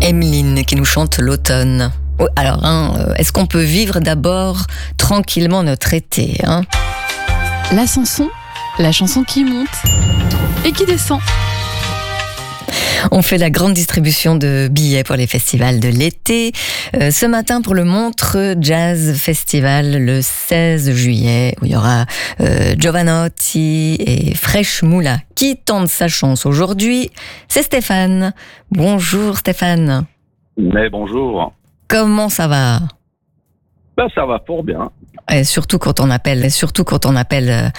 Emeline qui nous chante l'automne. Oh, alors, est-ce qu'on peut vivre d'abord tranquillement notre été La chanson qui monte et qui descend. On fait la grande distribution de billets pour les festivals de l'été. Ce matin pour le Montreux Jazz Festival le 16 juillet où il y aura Jovanotti et Fresh Moula. Qui tente sa chance aujourd'hui? C'est Stéphane. Bonjour Stéphane. Mais bonjour. Comment ça va? Ça va fort bien. Et surtout quand on appelle